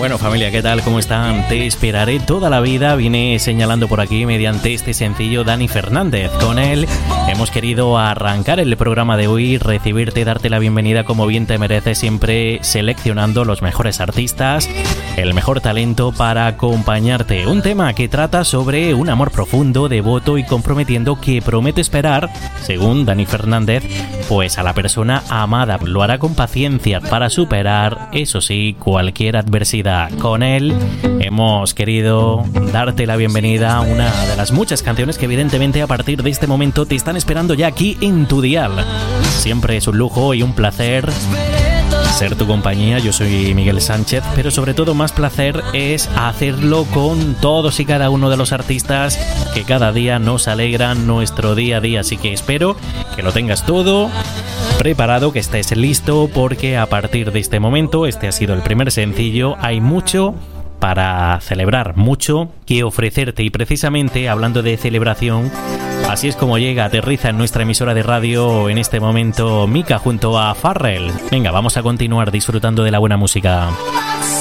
Bueno, familia, ¿qué tal? ¿Cómo están? Te esperaré toda la vida, viene señalando por aquí mediante este sencillo Dani Fernández. Con él hemos querido arrancar el programa de hoy, recibirte y darte la bienvenida como bien te mereces, siempre seleccionando los mejores artistas, el mejor talento para acompañarte. Un tema que trata sobre un amor profundo, devoto y comprometiendo que promete esperar, según Dani Fernández, pues a la persona amada. Lo hará con paciencia para superar, eso sí, cualquier adversidad. Con él hemos querido darte la bienvenida a una de las muchas canciones que evidentemente a partir de este momento te están esperando ya aquí en tu dial. Siempre es un lujo y un placer ser tu compañía. Yo soy Miguel Sánchez, pero sobre todo más placer es hacerlo con todos y cada uno de los artistas que cada día nos alegran nuestro día a día. Así que espero que lo tengas todo preparado, que estés listo, porque a partir de este momento, este ha sido el primer sencillo, hay mucho para celebrar, mucho que ofrecerte. Y precisamente hablando de celebración, así es como aterriza en nuestra emisora de radio en este momento Mika junto a Pharrell. Venga, vamos a continuar disfrutando de la buena música.